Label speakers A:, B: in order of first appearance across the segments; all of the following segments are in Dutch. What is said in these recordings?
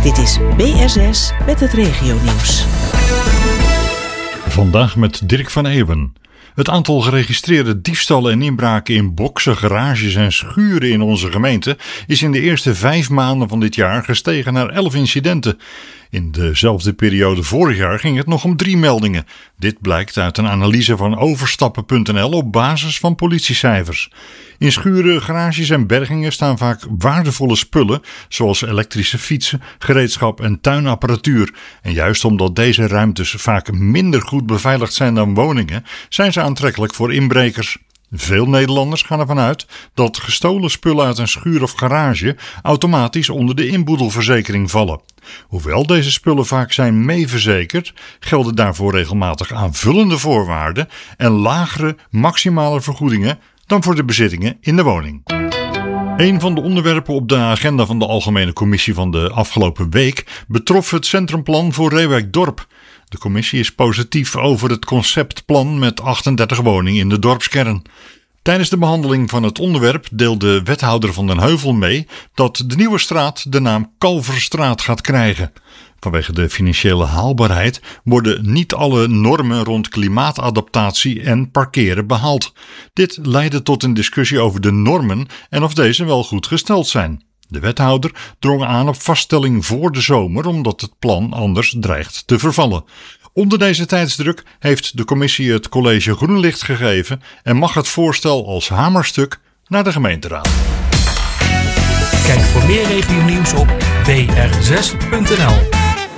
A: Dit is BSS met het regionieuws.
B: Vandaag met Dirk van Eeuwen. Het aantal geregistreerde diefstallen en inbraken in boksen, garages en schuren in onze gemeente is in de eerste 5 maanden van dit jaar gestegen naar 11 incidenten. In dezelfde periode vorig jaar ging het nog om 3 meldingen. Dit blijkt uit een analyse van overstappen.nl op basis van politiecijfers. In schuren, garages en bergingen staan vaak waardevolle spullen, zoals elektrische fietsen, gereedschap en tuinapparatuur. En juist omdat deze ruimtes vaak minder goed beveiligd zijn dan woningen, zijn ze aantrekkelijk voor inbrekers. Veel Nederlanders gaan ervan uit dat gestolen spullen uit een schuur of garage automatisch onder de inboedelverzekering vallen. Hoewel deze spullen vaak zijn meeverzekerd, gelden daarvoor regelmatig aanvullende voorwaarden en lagere maximale vergoedingen dan voor de bezittingen in de woning. Een van de onderwerpen op de agenda van de Algemene Commissie van de afgelopen week betrof het centrumplan voor Reeuwijk-Dorp. De commissie is positief over het conceptplan met 38 woningen in de dorpskern. Tijdens de behandeling van het onderwerp deelde wethouder van Den Heuvel mee dat de nieuwe straat de naam Kalverstraat gaat krijgen. Vanwege de financiële haalbaarheid worden niet alle normen rond klimaatadaptatie en parkeren behaald. Dit leidde tot een discussie over de normen en of deze wel goed gesteld zijn. De wethouder drong aan op vaststelling voor de zomer omdat het plan anders dreigt te vervallen. Onder deze tijdsdruk heeft de commissie het college groen licht gegeven en mag het voorstel als hamerstuk naar de gemeenteraad.
C: Kijk voor meer regionieuws op br6.nl.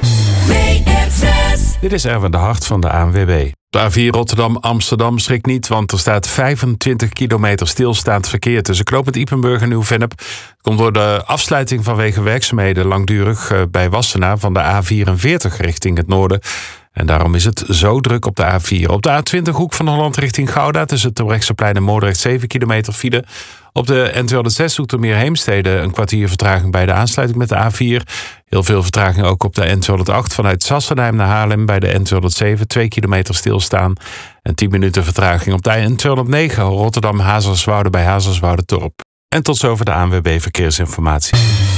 D: Dit is Erwin de Hart van de ANWB. De A4 Rotterdam-Amsterdam schrikt niet, want er staat 25 kilometer stilstaand verkeer tussen knooppunt Ypenburg en Nieuw-Vennep. Het komt door de afsluiting vanwege werkzaamheden langdurig bij Wassenaar van de A44 richting het noorden. En daarom is het zo druk op de A4. Op de A20 Hoek van Holland richting Gouda tussen Terbrechtseplein en Moordrecht 7 kilometer file. Op de N206 Zoetermeer-Heemstede een kwartier vertraging bij de aansluiting met de A4. Heel veel vertraging ook op de N208 vanuit Sassenheim naar Haarlem bij de N207 2 kilometer stilstaan. En 10 minuten vertraging op de N209 Rotterdam-Hazerswoude bij Hazerswoude-Torp. En tot zover de ANWB Verkeersinformatie.